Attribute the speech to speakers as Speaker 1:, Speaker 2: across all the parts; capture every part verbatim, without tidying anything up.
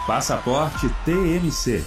Speaker 1: Passaporte T M C.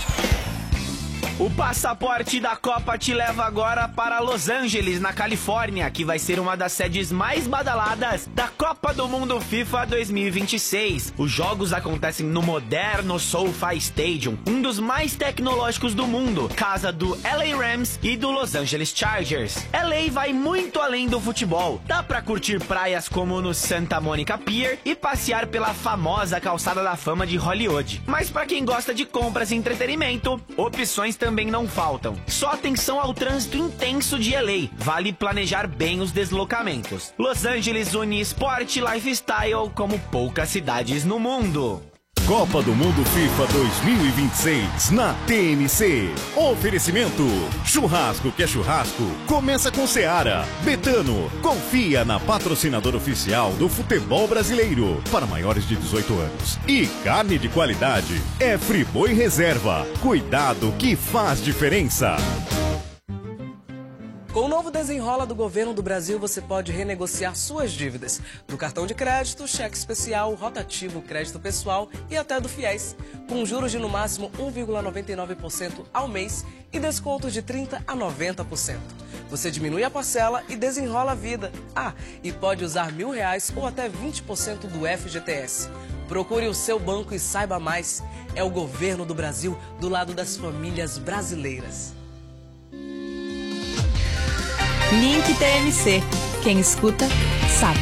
Speaker 2: O passaporte da Copa te leva agora para Los Angeles, na Califórnia, que vai ser uma das sedes mais badaladas da Copa do Mundo FIFA dois mil e vinte e seis. Os jogos acontecem no moderno SoFi Stadium, um dos mais tecnológicos do mundo, casa do L A Rams e do Los Angeles Chargers. L A vai muito além do futebol. Dá pra curtir praias como no Santa Monica Pier e passear pela famosa calçada da fama de Hollywood. Mas pra quem gosta de compras e entretenimento, opções também não faltam. Só atenção ao trânsito intenso de L A. Vale planejar bem os deslocamentos. Los Angeles une esporte e lifestyle como poucas cidades no mundo.
Speaker 3: Copa do Mundo FIFA dois mil e vinte e seis na T M C. Oferecimento: churrasco que é churrasco, começa com Seara. Betano, confia na patrocinadora oficial do futebol brasileiro para maiores de dezoito anos. E carne de qualidade é Friboi Reserva. Cuidado que faz diferença.
Speaker 4: Com o novo Desenrola do Governo do Brasil, você pode renegociar suas dívidas do cartão de crédito, cheque especial, rotativo, crédito pessoal e até do FIES, com juros de no máximo um vírgula noventa e nove por cento ao mês e descontos de trinta por cento a noventa por cento. Você diminui a parcela e desenrola a vida. Ah, e pode usar mil reais ou até vinte por cento do F G T S. Procure o seu banco e saiba mais. É o Governo do Brasil do lado das famílias brasileiras.
Speaker 5: Link T M C. Quem escuta, sabe.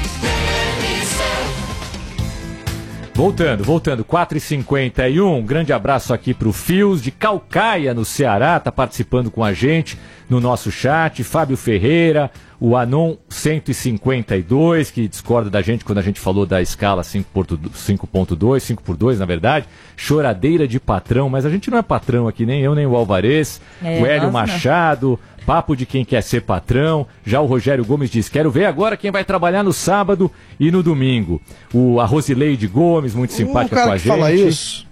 Speaker 6: Voltando, voltando, quatro e cinquenta e um, um grande abraço aqui pro Fios de Calcaia, no Ceará, tá participando com a gente no nosso chat, Fábio Ferreira, o Anon cento e cinquenta e dois, que discorda da gente quando a gente falou da escala cinco ponto dois, cinco por dois na verdade, choradeira de patrão, mas a gente não é patrão aqui, nem eu, nem o Alvarez, é, o Hélio Machado... Não. Papo de quem quer ser patrão. Já o Rogério Gomes diz: quero ver agora quem vai trabalhar no sábado e no domingo. O, a Rosileide Gomes, muito simpática com a gente. O cara que fala isso,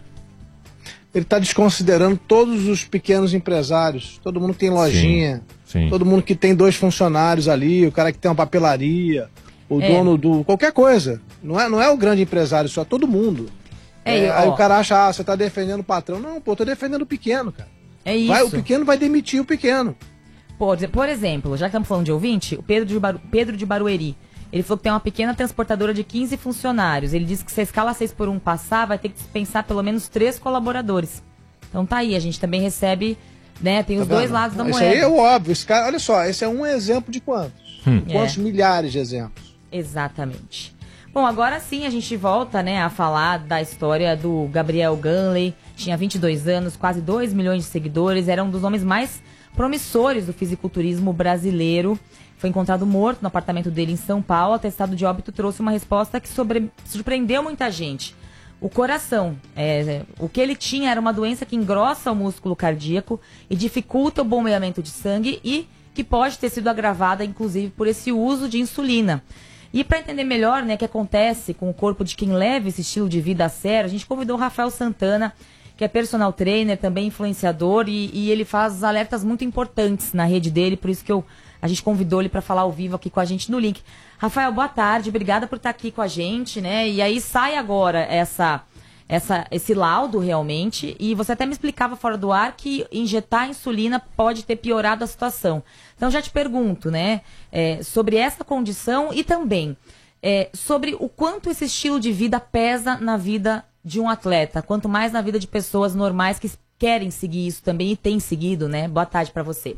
Speaker 7: ele está desconsiderando todos os pequenos empresários. Todo mundo que tem lojinha, sim, sim. Todo mundo que tem dois funcionários ali, o cara que tem uma papelaria, o é. dono do... qualquer coisa. Não é, não é o grande empresário só, é todo mundo. É, é, aí o cara acha, ah, você está defendendo o patrão. Não, pô, eu tô defendendo o pequeno, cara.
Speaker 5: É isso.
Speaker 7: Vai, o pequeno vai demitir o pequeno.
Speaker 5: Por, por exemplo, já que estamos falando de ouvinte, o Pedro de, Baru, Pedro de Barueri, ele falou que tem uma pequena transportadora de quinze funcionários. Ele disse que se a escala seis por um passar, vai ter que dispensar pelo menos três colaboradores. Então tá aí, a gente também recebe, né, tem os tá dois lados da
Speaker 7: Isso
Speaker 5: moeda.
Speaker 7: Isso aí é óbvio, esse cara, olha só, esse é um exemplo de quantos? Hum. Quantos é. milhares de exemplos?
Speaker 5: Exatamente. Bom, agora sim a gente volta, né, a falar da história do Gabriel Ganley. Tinha vinte e dois anos, quase dois milhões de seguidores, era um dos homens mais promissores do fisiculturismo brasileiro. Foi encontrado morto no apartamento dele em São Paulo. O atestado de óbito trouxe uma resposta que sobre... surpreendeu muita gente. O coração. É... O que ele tinha era uma doença que engrossa o músculo cardíaco e dificulta o bombeamento de sangue e que pode ter sido agravada, inclusive, por esse uso de insulina. E para entender melhor, né, o que acontece com o corpo de quem leva esse estilo de vida a sério, a gente convidou o Rafael Santana, que é personal trainer, também influenciador, e, e ele faz alertas muito importantes na rede dele, por isso que eu, a gente convidou ele para falar ao vivo aqui com a gente no link. Rafael, boa tarde, obrigada por estar aqui com a gente, né? E aí sai agora essa, essa, esse laudo realmente, e você até me explicava fora do ar que injetar insulina pode ter piorado a situação. Então já te pergunto, né, é, sobre essa condição e também é, sobre o quanto esse estilo de vida pesa na vida de um atleta, quanto mais na vida de pessoas normais que querem seguir isso também e têm seguido, né? Boa tarde para você.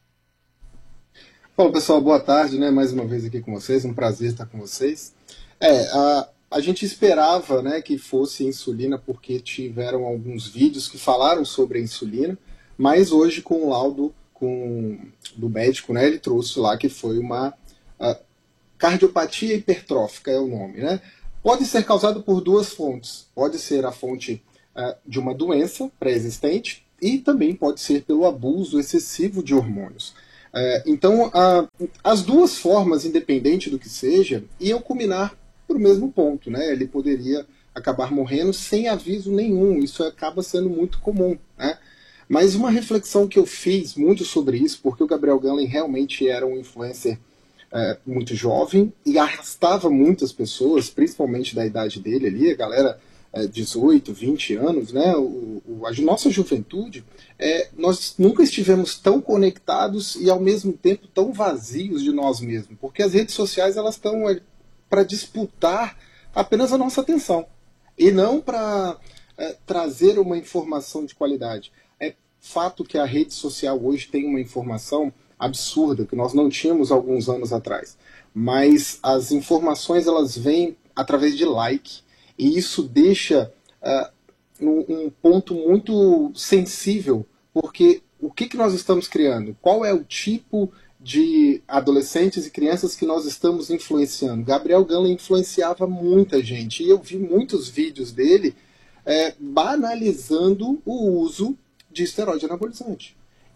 Speaker 8: Bom, pessoal, boa tarde, né? Mais uma vez aqui com vocês, um prazer estar com vocês. É, a, a gente esperava, né, que fosse insulina porque tiveram alguns vídeos que falaram sobre a insulina, mas hoje com o laudo com, do médico, né, ele trouxe lá que foi uma a, cardiopatia hipertrófica, é o nome, né? Pode ser causado por duas fontes. Pode ser a fonte uh, de uma doença pré-existente e também pode ser pelo abuso excessivo de hormônios. Uh, então, uh, as duas formas, independente do que seja, iam culminar para o mesmo ponto, né? Ele poderia acabar morrendo sem aviso nenhum. Isso acaba sendo muito comum, né? Mas uma reflexão que eu fiz muito sobre isso, porque o Gabriel Ganley realmente era um influencer É, muito jovem e arrastava muitas pessoas, principalmente da idade dele ali, a galera é, dezoito, vinte anos, né, o, o, a nossa juventude, é, nós nunca estivemos tão conectados e ao mesmo tempo tão vazios de nós mesmos, porque as redes sociais elas estão é, para disputar apenas a nossa atenção e não para é, trazer uma informação de qualidade. É fato que a rede social hoje tem uma informação absurda que nós não tínhamos alguns anos atrás, mas as informações elas vêm através de like, e isso deixa uh, um, um ponto muito sensível, porque o que, que nós estamos criando? Qual é o tipo de adolescentes e crianças que nós estamos influenciando? Gabriel Ganley influenciava muita gente, e eu vi muitos vídeos dele é, banalizando o uso de esteroide anabolizante.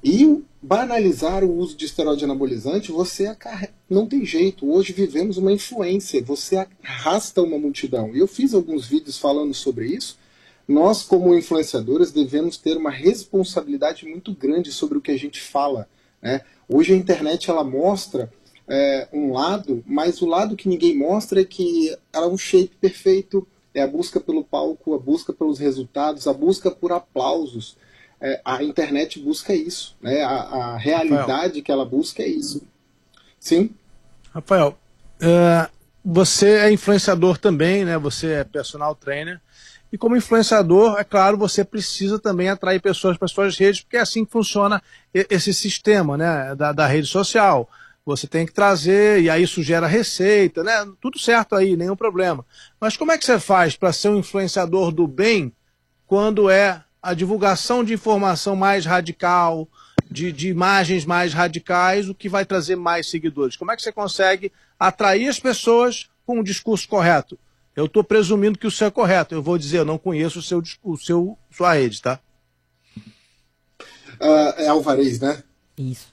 Speaker 8: E banalizar o uso de esteroide anabolizante, você acarre... não tem jeito. Hoje vivemos uma influência, você arrasta uma multidão. E eu fiz alguns vídeos falando sobre isso. Nós, como influenciadores, devemos ter uma responsabilidade muito grande sobre o que a gente fala, né? Hoje a internet ela mostra é, um lado, mas o lado que ninguém mostra é que ela é um shape perfeito, é a busca pelo palco, a busca pelos resultados, a busca por aplausos. É, a internet busca isso, né? a, a realidade Rafael. que ela busca é isso. Sim?
Speaker 7: Rafael, uh, você é influenciador também, né? Você é personal trainer, e como influenciador, é claro, você precisa também atrair pessoas para as suas redes, porque é assim que funciona esse sistema, né? da, da rede social. Você tem que trazer, e aí isso gera receita, né? Tudo certo aí, nenhum problema. Mas como é que você faz para ser um influenciador do bem quando é a divulgação de informação mais radical, de, de imagens mais radicais, o que vai trazer mais seguidores? Como é que você consegue atrair as pessoas com o discurso correto? Eu estou presumindo que o seu é correto. Eu vou dizer, eu não conheço o seu, o seu, sua rede, tá?
Speaker 8: Uh, é Alvarez, né?
Speaker 5: Isso.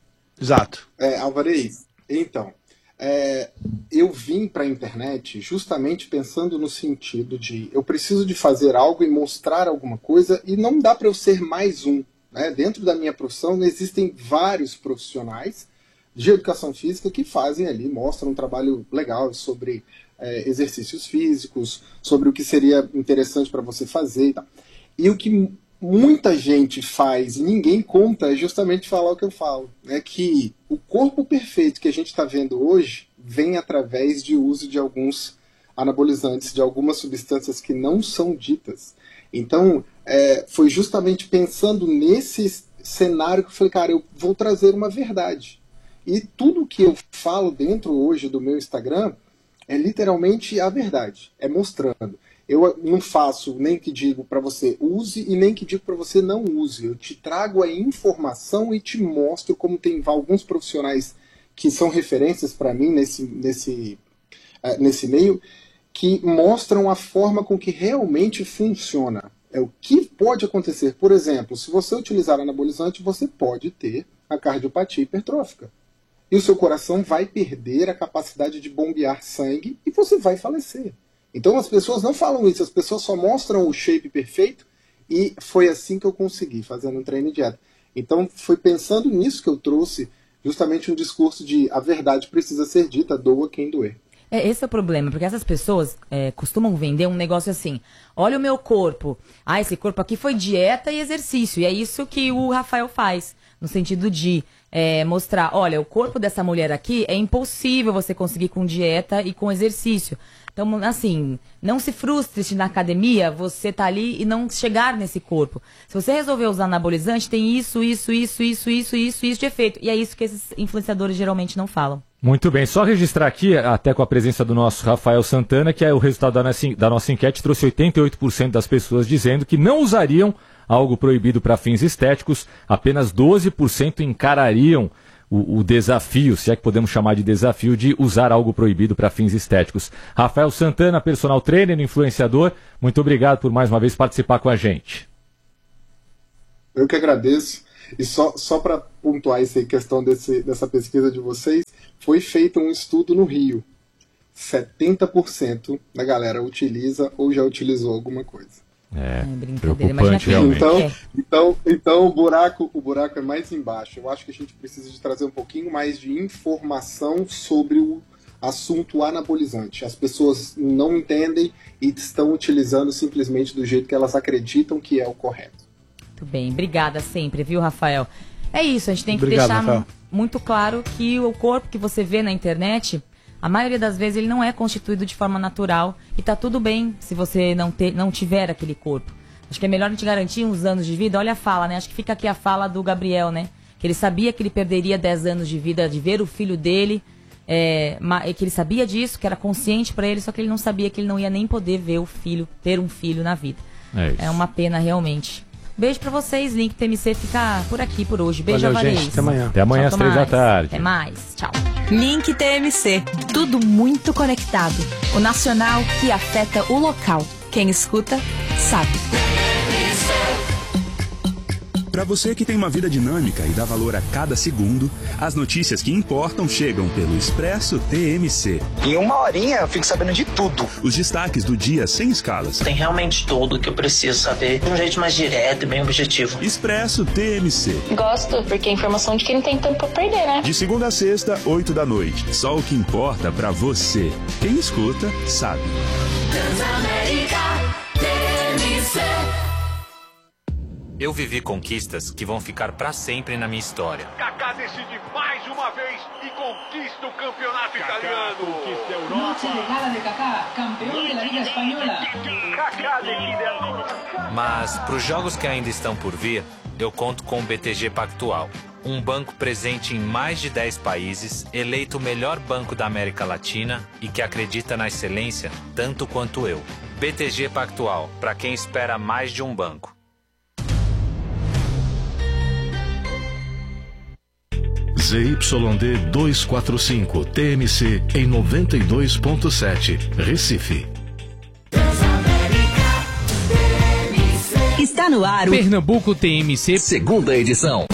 Speaker 7: Exato.
Speaker 8: É, Alvarez, então... É, eu vim para a internet justamente pensando no sentido de eu preciso de fazer algo e mostrar alguma coisa, e não dá para eu ser mais um, né? Dentro da minha profissão existem vários profissionais de educação física que fazem ali, mostram um trabalho legal sobre é, exercícios físicos, sobre o que seria interessante para você fazer e tal. E o que muita gente faz e ninguém conta é justamente falar o que eu falo, né? Que o corpo perfeito que a gente está vendo hoje vem através de uso de alguns anabolizantes, de algumas substâncias que não são ditas. Então, é, foi justamente pensando nesse cenário que eu falei, cara, eu vou trazer uma verdade. E tudo que eu falo dentro hoje do meu Instagram é literalmente a verdade, é mostrando. Eu não faço nem que digo para você use e nem que digo para você não use. Eu te trago a informação e te mostro como tem alguns profissionais que são referências para mim nesse, nesse, uh, nesse meio, que mostram a forma com que realmente funciona. É o que pode acontecer. Por exemplo, se você utilizar anabolizante, você pode ter a cardiopatia hipertrófica. E o seu coração vai perder a capacidade de bombear sangue e você vai falecer. Então as pessoas não falam isso, as pessoas só mostram o shape perfeito, e foi assim que eu consegui, fazendo um treino de dieta. Então foi pensando nisso que eu trouxe justamente um discurso de a verdade precisa ser dita, doa quem doer.
Speaker 5: É, esse é o problema, porque essas pessoas é, costumam vender um negócio assim, olha o meu corpo, ah, esse corpo aqui foi dieta e exercício, e é isso que o Rafael faz, no sentido de é, mostrar, olha, o corpo dessa mulher aqui é impossível você conseguir com dieta e com exercício. Então, assim, não se frustre se na academia você tá ali e não chegar nesse corpo. Se você resolver usar anabolizante, tem isso, isso, isso, isso, isso, isso, isso de efeito. E é isso que esses influenciadores geralmente não falam.
Speaker 6: Muito bem, só registrar aqui, até com a presença do nosso Rafael Santana, que é o resultado da nossa, da nossa enquete trouxe oitenta e oito por cento das pessoas dizendo que não usariam algo proibido para fins estéticos, apenas doze por cento encarariam O, o desafio, se é que podemos chamar de desafio, de usar algo proibido para fins estéticos. Rafael Santana, personal trainer, influenciador, muito obrigado por mais uma vez participar com a gente.
Speaker 8: Eu que agradeço. E só, só para pontuar essa questão desse, dessa pesquisa de vocês, foi feito um estudo no Rio. setenta por cento da galera utiliza ou já utilizou alguma coisa.
Speaker 6: É,
Speaker 5: é brincadeira,
Speaker 6: preocupante realmente.
Speaker 8: Então,
Speaker 5: é.
Speaker 8: então, então o, buraco, o buraco é mais embaixo. Eu acho que a gente precisa de trazer um pouquinho mais de informação sobre o, assunto anabolizante. As pessoas não entendem e estão utilizando simplesmente do jeito que elas acreditam que é o correto.
Speaker 5: Muito bem, obrigada sempre, viu, Rafael? É isso, a gente tem que
Speaker 7: Obrigado,
Speaker 5: deixar
Speaker 7: Rafael.
Speaker 5: muito claro que o corpo que você vê na internet, a maioria das vezes ele não é constituído de forma natural e tá tudo bem se você não, ter, não tiver aquele corpo. Acho que é melhor a gente garantir uns anos de vida. Olha a fala, né? Acho que fica aqui a fala do Gabriel, né? Que ele sabia que ele perderia dez anos de vida de ver o filho dele, é, que ele sabia disso, que era consciente para ele, só que ele não sabia que ele não ia nem poder ver o filho, ter um filho na vida. É, isso. É uma pena realmente. Beijo pra vocês, Link T M C fica por aqui por hoje. Beijo,
Speaker 7: Valeu,
Speaker 5: Avarez.
Speaker 7: gente, até amanhã.
Speaker 6: Até amanhã às três da tarde.
Speaker 5: Até mais, tchau.
Speaker 9: Link T M C, tudo muito conectado. O nacional que afeta o local. Quem escuta, sabe.
Speaker 1: Para você que tem uma vida dinâmica e dá valor a cada segundo, as notícias que importam chegam pelo Expresso T M C.
Speaker 10: Em uma horinha eu fico sabendo de tudo.
Speaker 1: Os destaques do dia sem escalas.
Speaker 11: Tem realmente tudo que eu preciso saber de um jeito mais direto e bem objetivo.
Speaker 1: Expresso T M C.
Speaker 12: Gosto, porque é informação de quem não tem tempo pra perder, né?
Speaker 1: De segunda a sexta, oito da noite. Só o que importa pra você. Quem escuta, sabe.
Speaker 13: Transamérica T M C.
Speaker 14: Eu vivi conquistas que vão ficar pra sempre na minha história.
Speaker 15: Kaká decide mais uma vez e conquista o campeonato Kaká italiano.
Speaker 16: Conquista a Europa. Noche de gala de Kaká, campeão da Liga Espanhola.
Speaker 15: Kaká decide a...
Speaker 14: Mas pros jogos que ainda estão por vir, eu conto com o B T G Pactual. Um banco presente em mais de dez países, eleito o melhor banco da América Latina e que acredita na excelência tanto quanto eu. B T G Pactual, para quem espera mais de um banco.
Speaker 3: Z Y D duzentos e quarenta e cinco T M C em noventa e dois ponto sete, Recife.
Speaker 9: Está no ar o
Speaker 17: Pernambuco T M C,
Speaker 3: segunda edição.